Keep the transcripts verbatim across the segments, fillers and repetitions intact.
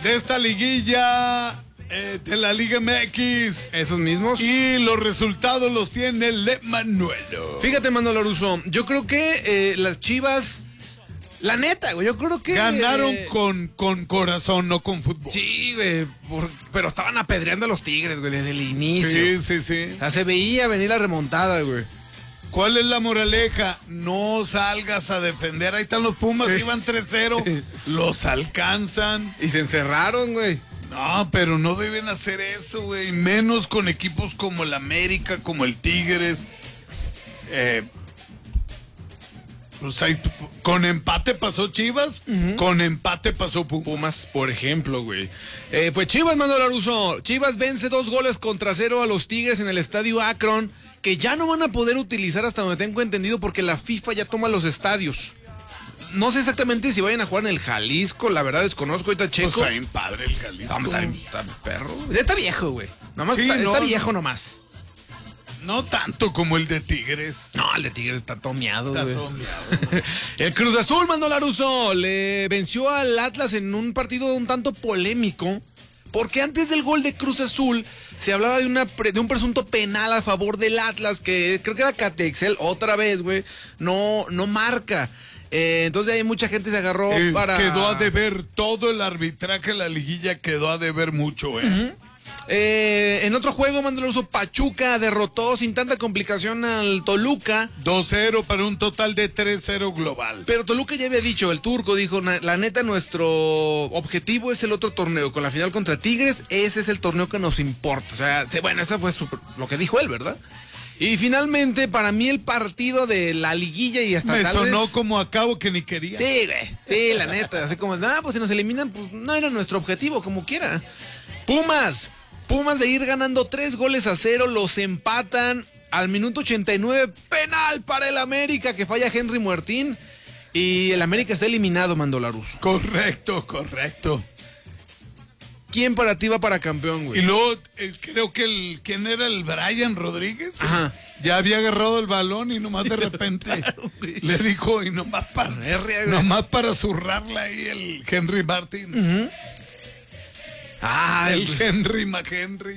de esta liguilla eh, de la Liga M X. Esos mismos. Y los resultados los tiene el Emanuelo. Fíjate, Mando Laruso, yo creo que eh, las Chivas, la neta, güey, yo creo que... Ganaron eh, con, con corazón, no con fútbol. Sí, güey, por- pero estaban apedreando a los Tigres, güey, desde el inicio. Sí, sí, sí. O sea, se veía venir la remontada, güey. ¿Cuál es la moraleja? No salgas a defender. Ahí están los Pumas, iban tres cero. Los alcanzan. Y se encerraron, güey. No, pero no deben hacer eso, güey. Menos con equipos como el América, como el Tigres. Eh, pues ahí, con empate pasó Chivas, uh-huh. Con empate pasó Pumas. Pumas, por ejemplo, güey. Eh, pues Chivas, Mando Laruso. Chivas vence dos goles contra cero a los Tigres en el estadio Akron, que ya no van a poder utilizar hasta donde tengo entendido porque la FIFA ya toma los estadios. No sé exactamente si vayan a jugar en el Jalisco, la verdad desconozco, ahorita checo. Pues está bien padre el Jalisco. No, está, está perro. Ya está viejo, güey. Nomás Sí, está, no, está viejo no. nomás. No tanto como el de Tigres. No, el de Tigres está tomeado, Está güey. tomeado. El Cruz Azul, Mando Laruso, le venció al Atlas en un partido un tanto polémico. Porque antes del gol de Cruz Azul se hablaba de, una pre, de un presunto penal a favor del Atlas, que creo que era Catexel, otra vez, güey, no, no marca. Eh, entonces ahí mucha gente se agarró Eh, para... Quedó a deber todo el arbitraje de la liguilla, quedó a deber mucho, eh. Uh-huh. Eh, en otro juego, Mando Laruso, Pachuca derrotó sin tanta complicación al Toluca. dos cero para un total de tres cero global. Pero Toluca ya había dicho, el turco dijo, la neta, nuestro objetivo es el otro torneo, con la final contra Tigres, ese es el torneo que nos importa. O sea, bueno, eso fue su, lo que dijo él, ¿verdad? Y finalmente, para mí, el partido de la liguilla y hasta Me tal sonó vez... como a cabo que ni quería. Sí, güey, sí, la neta, así como, ah, pues si nos eliminan, pues no era nuestro objetivo, como quiera. Pumas, Pumas de ir ganando tres goles a cero, los empatan al minuto ochenta y nueve, penal para el América, que falla Henry Martín, y el América está eliminado, Mando Laruso. Correcto, correcto. ¿Quién para ti va para campeón, güey? Y luego, eh, creo que el, ¿quién era el Brian Rodríguez? Ajá. Ya había agarrado el balón y nomás de repente Claro, le dijo, y nomás para, Verga, güey. nomás para zurrarla ahí el Henry Martin. Uh-huh. Ah, el pues... Henry McHenry.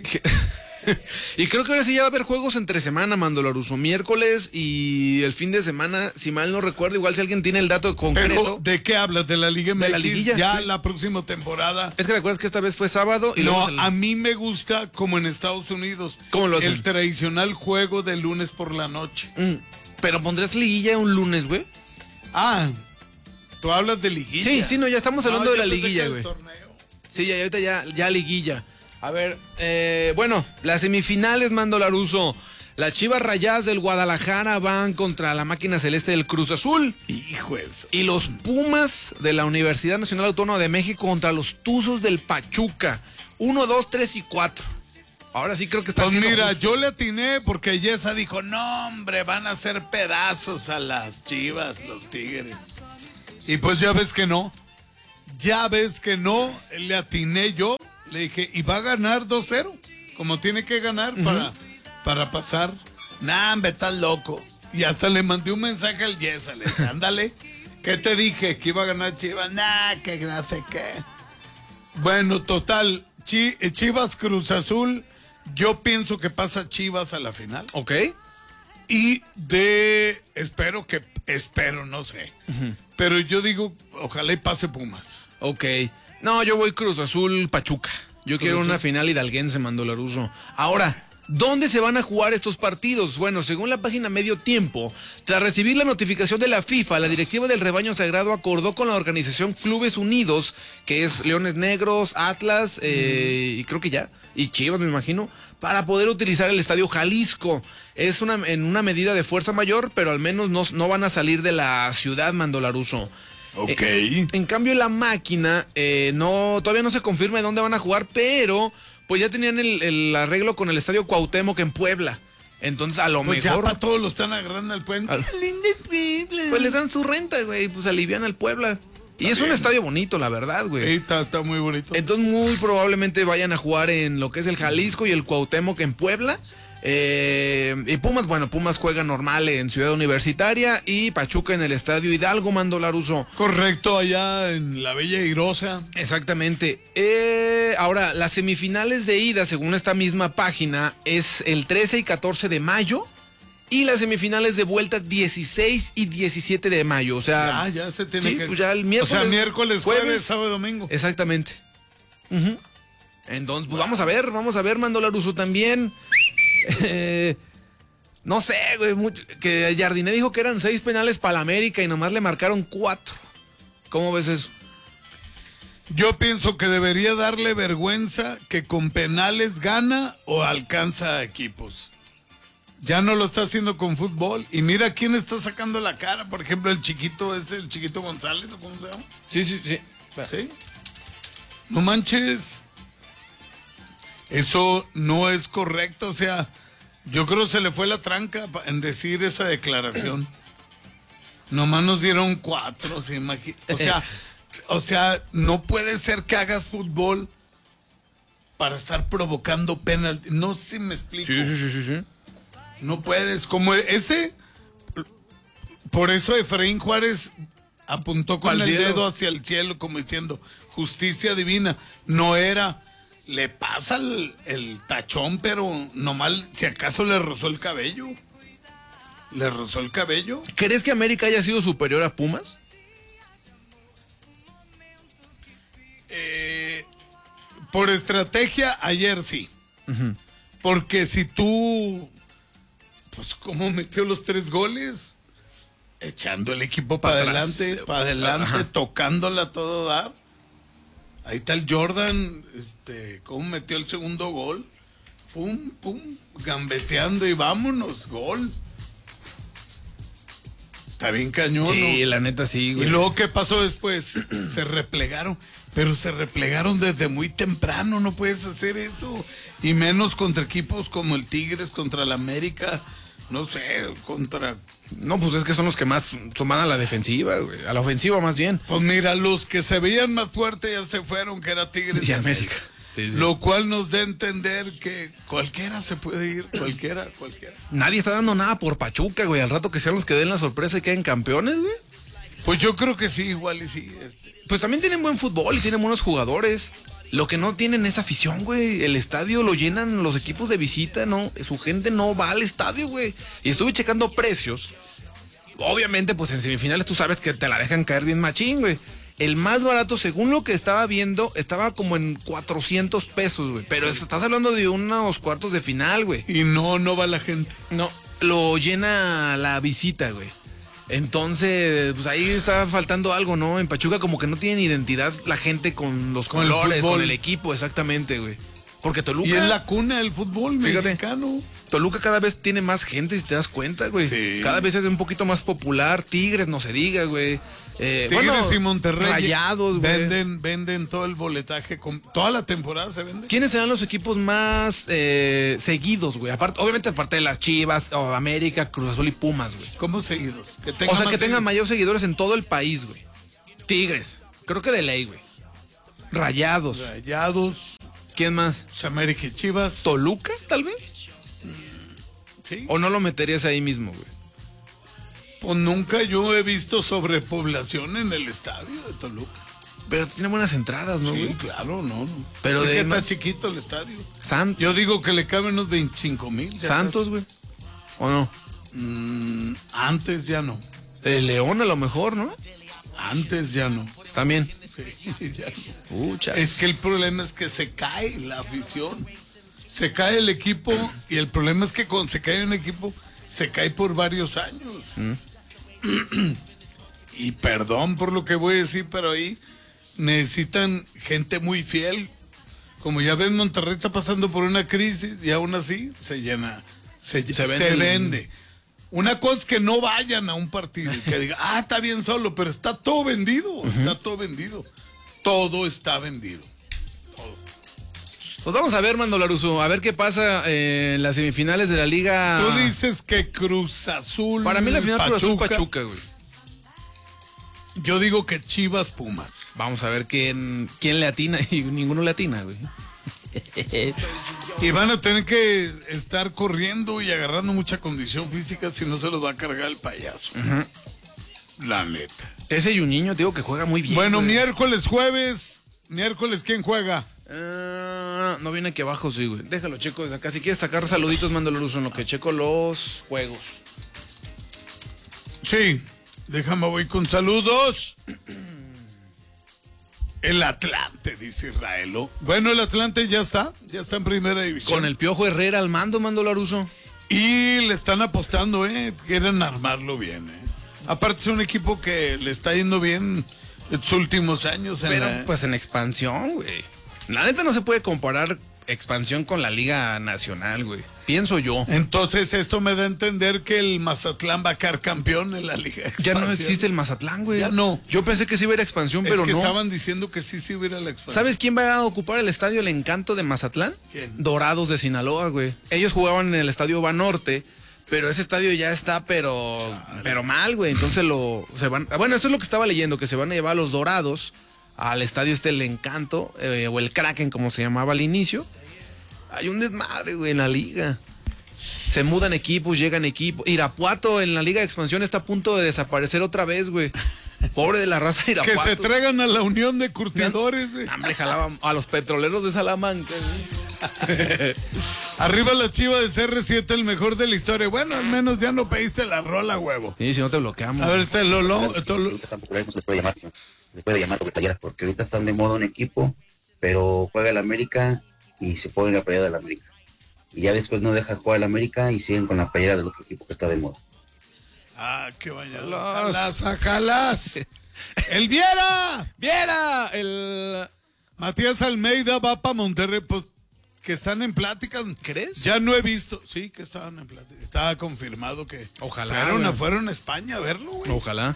Y creo que ahora sí ya va a haber juegos entre semana, Mando Laruso. Miércoles y el fin de semana, si mal no recuerdo, igual si alguien tiene el dato concreto. Pero, ¿de qué hablas? ¿De la Liga M X? De la liguilla, ya sí. la próxima temporada. Es que te acuerdas que esta vez fue sábado y No, luego el... a mí me gusta como en Estados Unidos. ¿Cómo lo hacen? El tradicional juego de lunes por la noche. Mm, pero pondrías liguilla un lunes, güey. Ah, tú hablas de liguilla. Sí, sí, no, ya estamos hablando No, de la yo pensé liguilla, que güey. el torneo. Sí, ya ahorita ya, ya liguilla. A ver, eh, bueno, las semifinales, Mando Laruso. Las Chivas Rayadas del Guadalajara van contra la máquina celeste del Cruz Azul. Hijo eso. Y los Pumas de la Universidad Nacional Autónoma de México contra los Tuzos del Pachuca. Uno, dos, tres y cuatro. Ahora sí creo que está Pues haciendo mira, justo. yo le atiné porque Yesa dijo, no hombre, van a hacer pedazos a las Chivas, los Tigres. Y pues ya ves que no. Ya ves que no, le atiné yo. Le dije, y va a ganar dos cero, como tiene que ganar uh-huh. para, para pasar. Nah, hombre, estás loco. Y hasta le mandé un mensaje al Yesa, le dije, ándale, ¿qué te dije? Que iba a ganar Chivas. Nah, que no sé qué. Bueno, total, Chi- Chivas Cruz Azul, yo pienso que pasa Chivas a la final. Ok. Y de, espero que, espero, no sé. Uh-huh. Pero yo digo, ojalá y pase Pumas. Ok. No, yo voy Cruz Azul Pachuca. Yo Cruz quiero Azul. una final hidalguense, Mando Laruso. Ahora, ¿dónde se van a jugar estos partidos? Bueno, según la página Medio Tiempo, tras recibir la notificación de la FIFA, la directiva del Rebaño Sagrado acordó con la organización Clubes Unidos, que es Leones Negros, Atlas, eh, mm. y creo que ya, y Chivas, me imagino, para poder utilizar el Estadio Jalisco. Es una en una medida de fuerza mayor, pero al menos no, no van a salir de la ciudad, Mando Laruso. Ok. Eh, en cambio, la máquina, eh, no, todavía no se confirma de dónde van a jugar, pero pues ya tenían el, el arreglo con el Estadio Cuauhtémoc en Puebla. Entonces, a lo pues mejor. Ya para todos lo están agarrando al puente. Al... Pues les dan su renta, güey, pues alivian al Puebla. Y está es bien. Un estadio bonito, la verdad, güey. Sí, está, está muy bonito. Entonces, muy probablemente vayan a jugar en lo que es el Jalisco y el Cuauhtémoc en Puebla. Eh, y Pumas, bueno, Pumas juega normal en Ciudad Universitaria y Pachuca en el Estadio Hidalgo, Mando Laruso. Correcto, allá en la Bella Irosa. Exactamente. Eh, ahora, las semifinales de ida, según esta misma página, es el trece y catorce de mayo. Y las semifinales de vuelta dieciséis y diecisiete de mayo. O sea, ya, ya se tiene sí, que... pues ya el miércoles. O sea, miércoles, jueves, jueves sábado, domingo. Exactamente. Uh-huh. Entonces, pues vamos a ver, vamos a ver, Mando Laruso también. Eh, no sé, güey, mucho, que Jardiné dijo que eran seis penales para la América y nomás le marcaron cuatro. ¿Cómo ves eso? Yo pienso que debería darle vergüenza que con penales gana o alcanza a equipos. Ya no lo está haciendo con fútbol. Y mira quién está sacando la cara. Por ejemplo, el chiquito, ¿es el chiquito González o cómo se llama? Sí, sí, sí. ¿Sí? No manches. Eso no es correcto. O sea, yo creo que se le fue la tranca en decir esa declaración. Nomás nos dieron cuatro, ¿se imagina? O sea, o sea, no puede ser que hagas fútbol para estar provocando penalti. No sé si me explico. Sí, sí, sí, sí, sí. No puedes, como ese, por eso Efraín Juárez apuntó con el dedo hacia el cielo como diciendo, justicia divina, no era, le pasa el, el tachón, pero nomás, si acaso le rozó el cabello, le rozó el cabello. ¿Crees que América haya sido superior a Pumas? Eh, por estrategia, ayer sí, Uh-huh. porque si tú... Pues cómo metió los tres goles, echando el equipo para pa adelante, para adelante, ajá, tocándola a todo dar. Ahí está el Jordan, este, cómo metió el segundo gol, pum, pum, gambeteando y vámonos, gol. Está bien cañón, sí, ¿no? La neta sí, güey. Y luego, ¿qué pasó después? Se replegaron, pero se replegaron desde muy temprano, no puedes hacer eso. Y menos contra equipos como el Tigres, contra el América, no sé, contra... No, pues es que son los que más suman a la defensiva, güey, a la ofensiva más bien. Pues mira, los que se veían más fuertes ya se fueron, que era Tigres y América. Sí, sí. Lo cual nos da a entender que cualquiera se puede ir, cualquiera, cualquiera. Nadie está dando nada por Pachuca, güey. Al rato que sean los que den la sorpresa y queden campeones, güey. Pues yo creo que sí, igual y sí. Este. Pues también tienen buen fútbol y tienen buenos jugadores. Lo que no tienen es afición, güey. El estadio lo llenan los equipos de visita, ¿no? Su gente no va al estadio, güey. Y estuve checando precios. Obviamente, pues en semifinales tú sabes que te la dejan caer bien machín, güey. El más barato, según lo que estaba viendo, estaba como en cuatrocientos pesos, güey. Pero eso, estás hablando de unos cuartos de final, güey. Y no, no va la gente. No, lo llena la visita, güey. Entonces, pues ahí está faltando algo, ¿no? En Pachuca como que no tienen identidad la gente con los con colores, el con el equipo, exactamente, güey. Porque Toluca... Y es la cuna del fútbol fíjate, mexicano. Toluca cada vez tiene más gente, si te das cuenta, güey. Sí. Cada vez es un poquito más popular. Tigres, no se diga, güey. Eh, Tigres bueno, y Monterrey Rayados, venden, venden todo el boletaje, con, toda la temporada se vende. ¿Quiénes serán los equipos más eh, seguidos, güey? Aparte, obviamente aparte de las Chivas, o América, Cruz Azul y Pumas, güey. ¿Cómo seguidos? Que o sea, que tengan mayores seguidores en todo el país, güey. Tigres, creo que de ley, güey. Rayados. Rayados. ¿Quién más? Pues América y Chivas. ¿Toluca, tal vez? Sí. ¿O no lo meterías ahí mismo, güey? Pues nunca yo he visto sobrepoblación en el estadio de Toluca. Pero tiene buenas entradas, ¿no, sí, güey? Claro, no, no. Pero es de que más... está chiquito el estadio. Santos. Yo digo que le caben unos veinticinco mil. ¿Santos, güey? ¿O no? Mm, antes ya no. El León a lo mejor, ¿no? Antes ya no. También. Sí, ya no. Uchas. Es que el problema es que se cae la afición. Se cae el equipo y el problema es que cuando se cae un equipo, se cae por varios años. Mm. Y perdón por lo que voy a decir, pero ahí necesitan gente muy fiel. Como ya ven, Monterrey está pasando por una crisis y aún así se llena, se, se, vende, se vende. El... Una cosa es que no vayan a un partido y que diga, ah, está bien solo, pero está todo vendido, uh-huh. está todo vendido. Todo está vendido. Todo. Pues vamos a ver, Mando Laruso, a ver qué pasa eh, en las semifinales de la Liga. Tú dices que Cruz Azul. Para mí la final Pachuca, Cruz Azul Pachuca, güey. Yo digo que Chivas Pumas. Vamos a ver quién, quién le atina y ninguno le atina, güey. Y van a tener que estar corriendo y agarrando mucha condición física si no se los va a cargar el payaso. Uh-huh. La neta. Ese Juninho, digo que juega muy bien. Bueno, güey. miércoles, jueves. Miércoles, ¿quién juega? Uh, no viene aquí abajo, sí, güey. Déjalo, checo desde acá. Si quieres sacar saluditos, mándalo uso en lo que checo los juegos. Sí, déjame, voy con saludos. El Atlante, dice Israelo. Bueno, el Atlante ya está, ya está en primera división. Con el Piojo Herrera al mando, mando Laruso. Y le están apostando, ¿eh? Quieren armarlo bien, ¿eh? Aparte es un equipo que le está yendo bien en sus últimos años. En Pero la... pues en expansión, güey. La neta no se puede comparar expansión con la Liga Nacional, güey. Pienso yo. Entonces esto me da a entender que el Mazatlán va a quedar campeón en la Liga de Ya no existe el Mazatlán, güey. Ya no. Yo pensé que sí iba a ir a expansión, es pero que no. estaban diciendo que sí, sí iba a ir a la expansión. ¿Sabes quién va a ocupar el estadio El Encanto de Mazatlán? ¿Quién? Dorados de Sinaloa, güey. Ellos jugaban en el estadio Banorte, pero ese estadio ya está, pero, pero mal, güey. Entonces lo se van. Bueno, esto es lo que estaba leyendo, que se van a llevar a los Dorados al estadio este El Encanto, eh, o el Kraken, como se llamaba al inicio. Hay un desmadre, güey, en la liga. Se mudan equipos, llegan equipos. Irapuato en la Liga de Expansión está a punto de desaparecer otra vez, güey. Pobre de la raza de Irapuato. Que se traigan a la Unión de Curtidores, güey. Hombre, jalaba a los petroleros de Salamanca, güey. Arriba la Chiva de C R siete, el mejor de la historia. Bueno, al menos ya no pediste la rola, huevo. Sí, si no te bloqueamos. A ver, este Lolo. Esto lo... tan populares no se les puede llamar, se les puede llamar playeras, porque ahorita están de moda un equipo, pero juega el América y se ponen la playera del América. Y ya después no deja jugar el América y siguen con la playera del otro equipo que está de moda. Ah, qué bañado. Jalas, jalas. ¡El Viera! ¡Viera! El... Matías Almeida va para Monterrey, pues, que están en pláticas. ¿Crees? Ya no he visto. Sí, que estaban en pláticas. Estaba confirmado que Ojalá, fueron, a, güey. fueron a España a verlo, güey. Ojalá.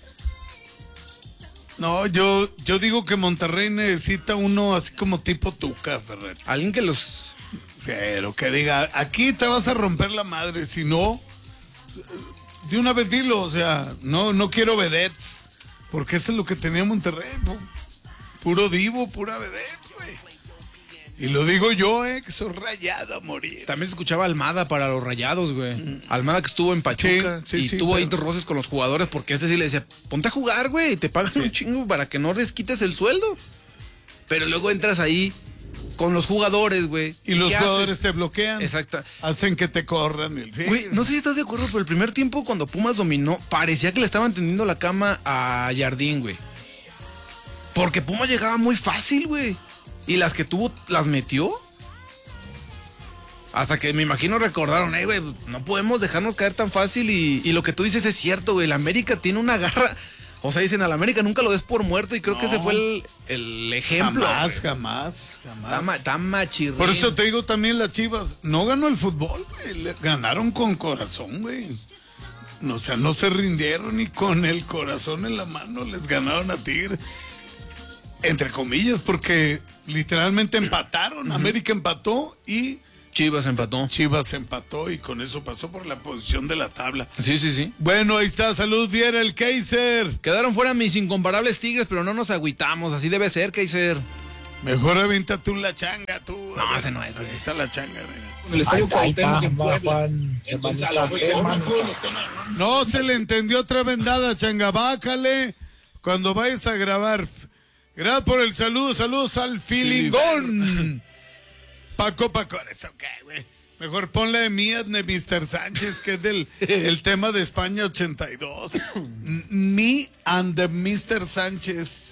No, yo, yo digo que Monterrey necesita uno así como tipo Tuca, Ferret. Alguien que los... Pero que diga, aquí te vas a romper la madre, si no, de una vez dilo, o sea, no, no quiero vedettes, porque eso es lo que tenía Monterrey, pu- puro divo, pura vedette, güey. Y lo digo yo, eh, que soy rayado a morir. También se escuchaba Almada para los Rayados, güey. Almada que estuvo en Pachuca Sí, sí, y sí, tuvo ahí pero- roces con los jugadores porque este sí le decía, ponte a jugar, güey, y te pagan un chingo para que no les quites el sueldo. Pero luego entras ahí con los jugadores, güey. Y los ¿qué jugadores haces? te bloquean. Exacto. Hacen que te corran. El... Güey, no sé si estás de acuerdo, pero el primer tiempo cuando Pumas dominó, parecía que le estaban tendiendo la cama a Jardín, güey. Porque Pumas llegaba muy fácil, güey. Y las que tuvo, las metió. Hasta que me imagino recordaron, eh, güey, no podemos dejarnos caer tan fácil. Y, y lo que tú dices es cierto, güey. El América tiene una garra. O sea, dicen, al América nunca lo des por muerto. Y creo No. que ese fue el, el ejemplo. Jamás, güey. jamás, jamás. Está, ma- está machirrín. Por eso te digo también las Chivas, no ganó el fútbol, güey, le ganaron con corazón, güey. No, o sea, no se rindieron ni con el corazón en la mano, les ganaron a Tigre. Entre comillas, porque literalmente empataron, América empató y Chivas empató. Chivas empató y con eso pasó por la posición de la tabla. Sí, sí, sí. Bueno, ahí está, salud, Diera el Kaiser. Quedaron fuera mis incomparables Tigres, pero no nos agüitamos. Así debe ser, Kaiser. Mejor avienta tú la changa, tú. No, A ver, ese no es, güey. ahí está la changa, mira. En el estadio Cuauhtémoc en va Puebla. Juan, Entonces, a hermanita, la fecha, hermano. no todos los temas. No se le entendió otra vendada, changa. Bájale cuando vayas a grabar. Gracias por el saludo. Saludos al Filingón. Paco Paco. Eso qué, güey. Mejor ponle de mí de mister Sánchez, que es del el tema de España ochenta y dos. Me and the mister Sánchez.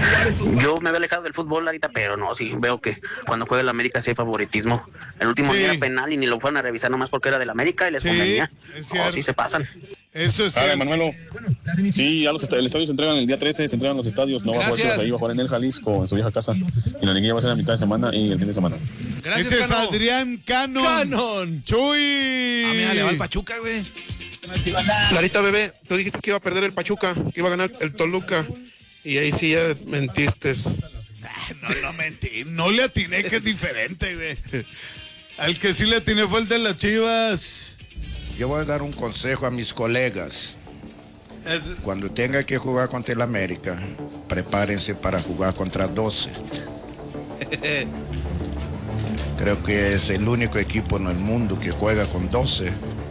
Yo me había alejado del fútbol ahorita, pero no, sí, veo que cuando juega el América sí hay favoritismo. El último Sí. día era penal y ni lo fueron a revisar nomás porque era del América y les Sí, convenía. es Oh, cierto. sí se pasan. Eso es Ah, cierto. Manuelo. Sí, ya los est- el estadio se entregan el día trece, se entregan los estadios. No va a jugar Gracias. Chivas ahí, va a jugar en el Jalisco, en su vieja casa. Y la liguilla va a ser a mitad de semana y el fin de semana. Gracias, Ese es Cano. Adrián Canon. Canon. Chuy. A mí le va el Pachuca, güey. Clarita, bebé, tú dijiste que iba a perder el Pachuca, que iba a ganar el Toluca. Y ahí sí ya mentiste. Ah, no, no mentí. No le atiné, que es diferente, güey. Al que sí le atiné fue el de las Chivas. Yo voy a dar un consejo a mis colegas. Es- Cuando tenga que jugar contra el América, prepárense para jugar contra doce. Creo que es el único equipo en el mundo que juega con doce.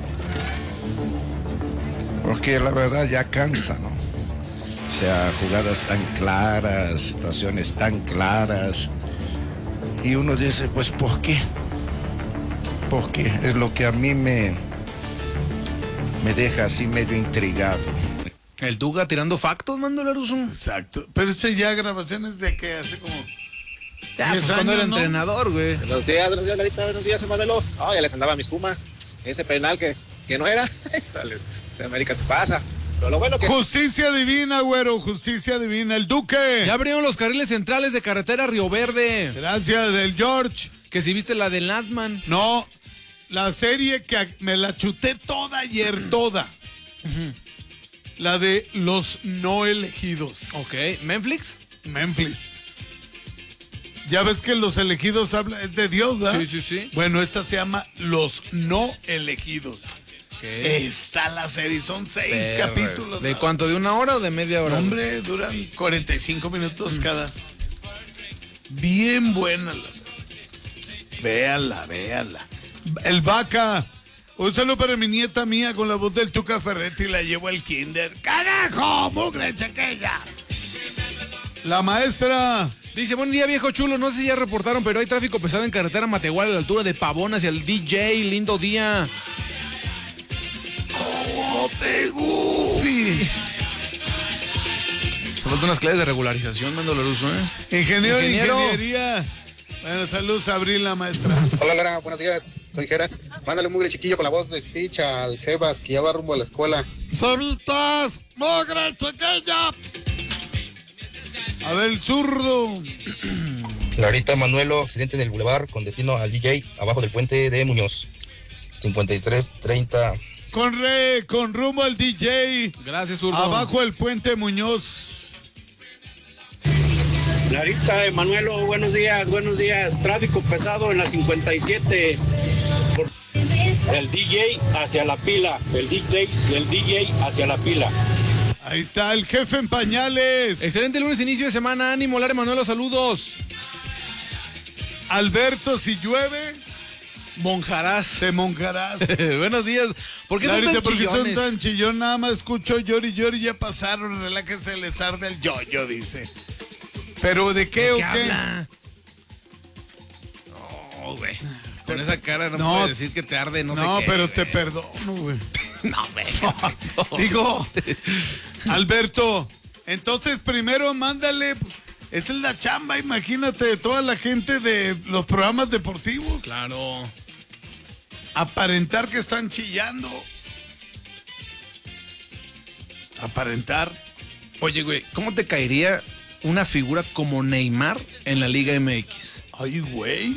Porque la verdad ya cansa, ¿no? O sea, jugadas tan claras, situaciones tan claras. Y uno dice, pues, ¿por qué? ¿Por qué? Es lo que a mí me, me deja así medio intrigado. El Tuca tirando factos, mando Laruso. Exacto. Pero ese ya grabaciones de que hace como... Ya, pues diez cuando era años, ¿no? entrenador, güey. Buenos días, buenos días, Larita, buenos días, Emanuelo. Oh, ya les andaba a mis Pumas. Ese penal que, que no era. Dale, de América se pasa. Pero lo bueno que... Justicia divina, güero, justicia divina. El Duque. Ya abrieron los carriles centrales de carretera Río Verde. Gracias, del George. Que si viste la de Landman. No, la serie que me la chuté toda ayer, toda. La de los no elegidos. Ok, ¿Memphis? Memphis. Ya ves que los elegidos habla es de Dios, ¿verdad? Sí, sí, sí. Bueno, esta se llama Los No Elegidos. Okay. Está la serie, son seis Perra. capítulos. ¿De ¿no? cuánto? ¿De una hora o de media hora? No, hombre, duran cuarenta y cinco minutos mm. cada. Bien buena la. Véanla, véanla. El Vaca. Un saludo para mi nieta mía con la voz del Tuca Ferretti, la llevo al kinder. ¡Carajo! ¡Mugre chequeña! La maestra. Dice, buen día, viejo chulo. No sé si ya reportaron, pero hay tráfico pesado en carretera Matehuala a la altura de Pavón hacia el D J. Lindo día. ¡Cómo te Goofy! Faltan unas claves de regularización, mando Laruso, ¿eh? Ingeniero, Ingeniero. ingeniería. Bueno, saludos a Abril, la maestra. Hola, Lara, buenos días. Soy Geras. Mándale un mugre chiquillo con la voz de Stitch al Sebas, que ya va rumbo a la escuela. ¡Cevitas! ¡Mugre chequeña! A ver, el zurdo. Clarita Manuelo, accidente en el bulevar con destino al D J, abajo del puente de Muñoz. cincuenta y tres treinta. Con re, con rumbo al D J. Gracias, zurdo. Abajo el puente Muñoz. Clarita Emanuelo, buenos días, buenos días. Tráfico pesado en la cincuenta y siete. Por el D J hacia la pila. El D J, el D J hacia la pila. Ahí está el jefe en pañales. Excelente lunes, inicio de semana. Ánimo, Lara Emanuelo, saludos. Alberto, si llueve, monjarás. Te monjarás. Buenos días. ¿Por qué Clarita, son tan porque chillones? son tan chillón? Nada más escucho llori, llori, ya pasaron. Relájense, les arde el yoyo, dice. ¿Pero de qué ¿De o qué qué? habla? No, güey. Con esa cara no, No, puedes decir que te arde, no, No, sé qué. pero güey. te perdono, güey. No, güey. No. Digo, Alberto, entonces primero mándale. Esta es la chamba, imagínate, de toda la gente de los programas deportivos. Claro. Aparentar que están chillando. Aparentar. Oye, güey, ¿cómo te caería una figura como Neymar en la Liga M X? Ay, güey.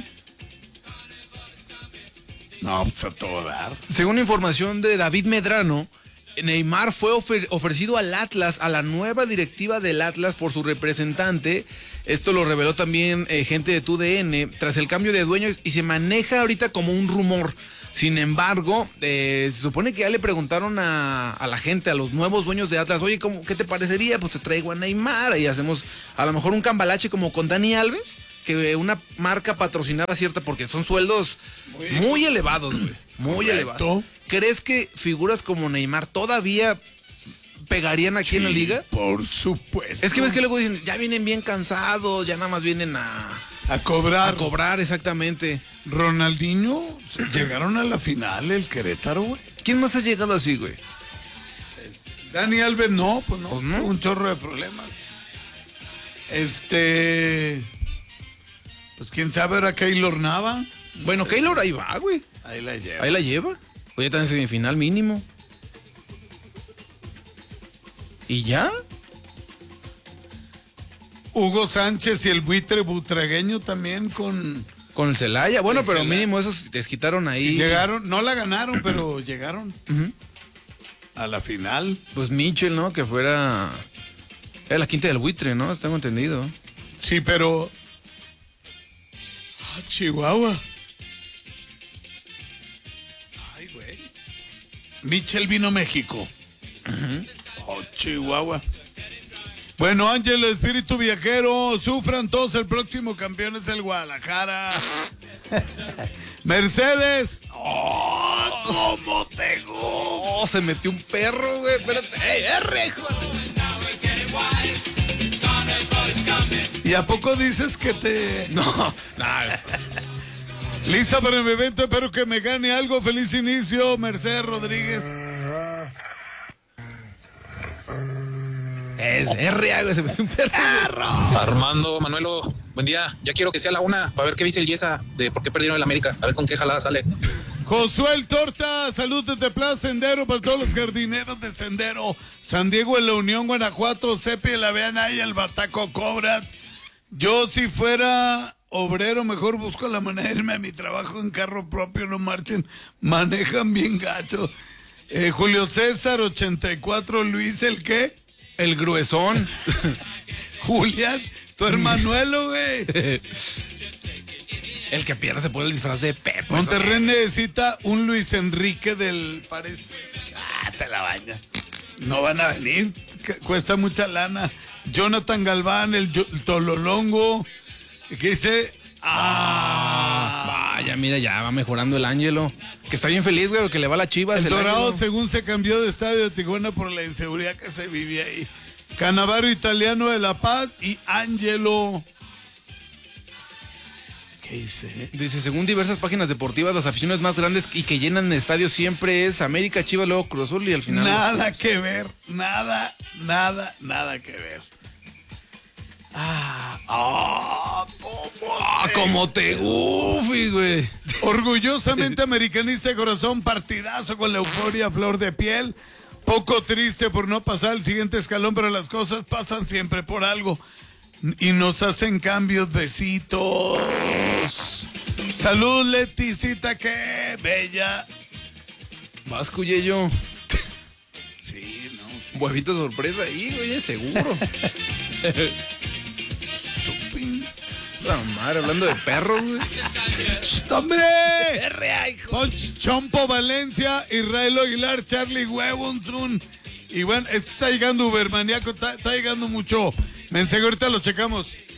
No, pues a todo dar. Según información de David Medrano, Neymar fue ofer- ofrecido al Atlas, a la nueva directiva del Atlas por su representante. Esto lo reveló también eh, gente de T U D N tras el cambio de dueños y se maneja ahorita como un rumor. Sin embargo, eh, se supone que ya le preguntaron a, a la gente, a los nuevos dueños de Atlas, oye, ¿cómo, ¿qué te parecería? Pues te traigo a Neymar y hacemos a lo mejor un cambalache como con Dani Alves, que una marca patrocinada cierta, porque son sueldos muy, muy elevados, güey. Muy Correcto. elevados. ¿Crees que figuras como Neymar todavía pegarían aquí Sí, en la liga? Por supuesto. Es que ves que luego dicen, ya vienen bien cansados, ya nada más vienen a... A cobrar. A cobrar, exactamente. Ronaldinho, llegaron a la final el Querétaro, güey. ¿Quién más ha llegado así, güey? Dani Alves, no, pues no, Pues no. un chorro de problemas. Este... Pues quién sabe ahora Keylor Nava. Bueno, Keylor ahí va, güey. Ahí la lleva. Ahí la lleva. Oye, está en semifinal mínimo. ¿Y ya? Hugo Sánchez y el buitre butragueño también con... Con el Celaya. Bueno, El pero Celaya. mínimo esos desquitaron ahí. Llegaron, no la ganaron, pero llegaron Ujú. a la final. Pues Mitchell, ¿no? Que fuera... Era la quinta del buitre, ¿no? Tengo entendido. Sí, pero... Ah, Chihuahua. Ay, güey. Michel vino a México. Oh, Chihuahua. Bueno, Ángel, espíritu viajero, sufran todos, el próximo campeón es el Guadalajara. Mercedes. ¡Oh, cómo te gusta! Oh, se metió un perro, güey. Espérate. ¡Ey, R, ¿Y a poco dices que te...? No, nada. Lista para el evento, espero que me gane algo. Feliz inicio, Mercedes Rodríguez. Es R, güey, se metió un perro. Armando, Manuelo, buen día. Ya quiero que sea la una para ver qué dice el Yesa de por qué perdieron el América. A ver con qué jalada sale. Josué el Torta, salud desde Plaza Sendero para todos los jardineros de Sendero. San Diego en la Unión, Guanajuato, Cepi en la Veana y el Bataco Cobrat. Yo si fuera obrero mejor busco la manera de irme a mi trabajo en carro propio, no marchen, manejan bien gacho. Eh, Julio César ochenta y cuatro, Luis el qué? El gruesón. Julián, tu hermanuelo, güey. El que pierde se pone el disfraz de Pepe. Monterrey necesita un Luis Enrique del Pares. Ah, te la baña. No van a venir, cuesta mucha lana. Jonathan Galván, el, el Tololongo. ¿Qué dice? Ah, vaya, mira, ya va mejorando el Ángelo. Que está bien feliz, güey, porque le va la Chivas. El, el Dorado, Ángelo. según se cambió de estadio de Tijuana por la inseguridad que se vivía ahí. Canavaro Italiano de La Paz y Ángelo. ¿Qué dice? Dice, según diversas páginas deportivas, las aficiones más grandes y que llenan estadios siempre es América, Chivas, luego Cruz Azul y al final... Nada que ver, nada, nada, nada que ver. Ah, ah, ¿cómo ah, te... como te gufi, güey. Orgullosamente americanista de corazón, partidazo con la euforia, flor de piel. Poco triste por no pasar al siguiente escalón, pero las cosas pasan siempre por algo. Y nos hacen cambios, besitos. Salud, Leticita, qué bella. Vas, Cuyello. Sí, no, sí. Huevito de sorpresa ahí, güey, seguro. La madre, hablando de perros, güey. ¡Hombre! R, hijo. Ponch, Chompo Valencia, Israel Aguilar, Charlie Webonson. Y bueno, es que está llegando Ubermaníaco, está, está llegando mucho mensaje, ahorita lo checamos.